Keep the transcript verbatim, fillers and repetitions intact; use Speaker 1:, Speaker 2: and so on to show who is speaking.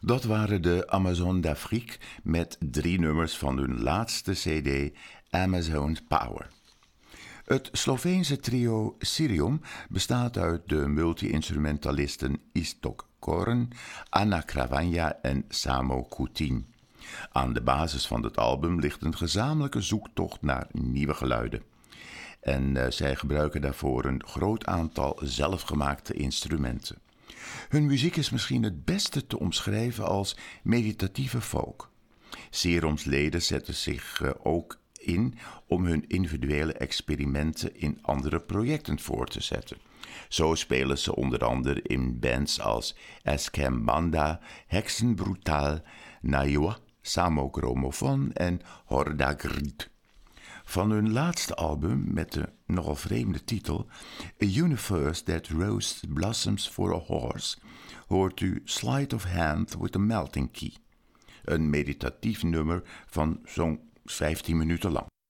Speaker 1: Dat waren de Amazon d'Afrique met drie nummers van hun laatste cd Amazon Power. Het Sloveense trio Sirium bestaat uit de multi-instrumentalisten Istok Koren, Anna Kravanja en Samo Kutin. Aan de basis van het album ligt een gezamenlijke zoektocht naar nieuwe geluiden. En uh, zij gebruiken daarvoor een groot aantal zelfgemaakte instrumenten. Hun muziek is misschien het beste te omschrijven als meditatieve folk. Sirums leden zetten zich uh, ook in om hun individuele experimenten in andere projecten voor te zetten. Zo spelen ze onder andere in bands als Eskembanda, Hexenbrutal, Najwa, Samo Gramophon en Horda Grid. Van hun laatste album met de nogal vreemde titel A Universe That Roasts Blossoms for a Horse hoort u Sleight of Hand with a Melting Key. Een meditatief nummer van zo'n vijftien minuten lang.